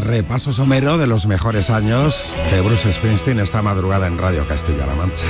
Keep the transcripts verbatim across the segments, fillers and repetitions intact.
Repaso somero de los mejores años de Bruce Springsteen esta madrugada en Radio Castilla-La Mancha.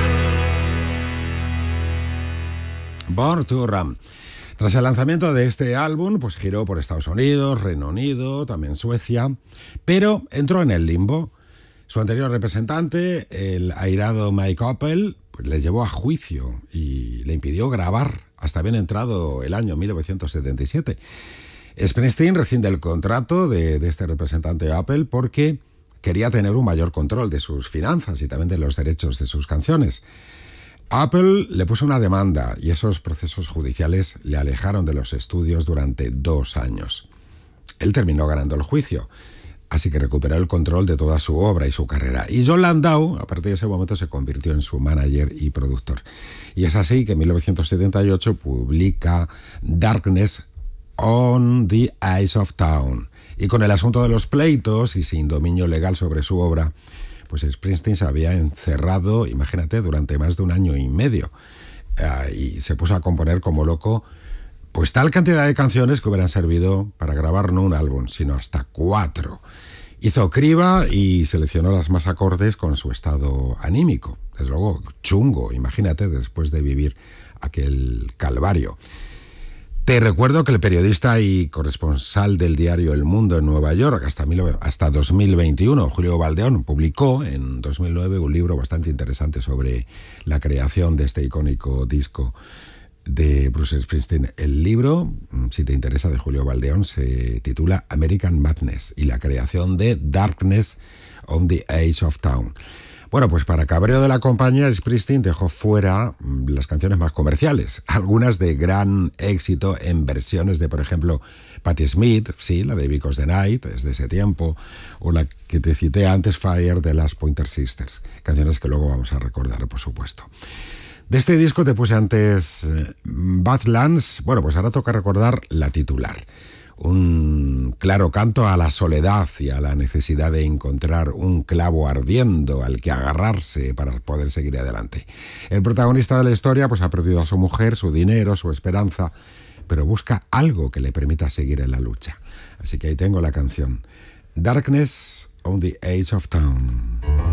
Born to Run. Tras el lanzamiento de este álbum, pues giró por Estados Unidos, Reino Unido, también Suecia, pero entró en el limbo. Su anterior representante, el airado Mike Oppel, pues le llevó a juicio y le impidió grabar hasta bien entrado el año mil novecientos setenta y siete. Springsteen rescinde el contrato de, de este representante Apple porque quería tener un mayor control de sus finanzas y también de los derechos de sus canciones. Apple le puso una demanda y esos procesos judiciales le alejaron de los estudios durante dos años. Él terminó ganando el juicio, así que recuperó el control de toda su obra y su carrera. Y Jon Landau, a partir de ese momento, se convirtió en su manager y productor. Y es así que en mil novecientos setenta y ocho publica Darkness on the Edge of Town. Y con el asunto de los pleitos y sin dominio legal sobre su obra, pues Springsteen se había encerrado, imagínate, durante más de un año y medio. Uh, y se puso a componer como loco pues tal cantidad de canciones que hubieran servido para grabar no un álbum, sino hasta cuatro. Hizo criba y seleccionó las más acordes con su estado anímico. Desde luego, chungo, imagínate, después de vivir aquel calvario. Te recuerdo que el periodista y corresponsal del diario El Mundo en Nueva York hasta, mil, hasta dos mil veintiuno, Julio Baldeón, publicó en dos mil nueve un libro bastante interesante sobre la creación de este icónico disco de Bruce Springsteen. El libro, si te interesa, de Julio Baldeón, se titula American Madness y la creación de Darkness on the Edge of Town. Bueno, pues para cabreo de la compañía, Springsteen dejó fuera las canciones más comerciales, algunas de gran éxito en versiones de, por ejemplo, Patti Smith, sí, la de Because the Night, es de ese tiempo, o la que te cité antes, Fire, de las Pointer Sisters, canciones que luego vamos a recordar, por supuesto. De este disco te puse antes eh, Badlands. Bueno, pues ahora toca recordar la titular. Un claro canto a la soledad y a la necesidad de encontrar un clavo ardiendo al que agarrarse para poder seguir adelante. El protagonista de la historia pues ha perdido a su mujer, su dinero, su esperanza, pero busca algo que le permita seguir en la lucha. Así que ahí tengo la canción. Darkness on the Edge of Town.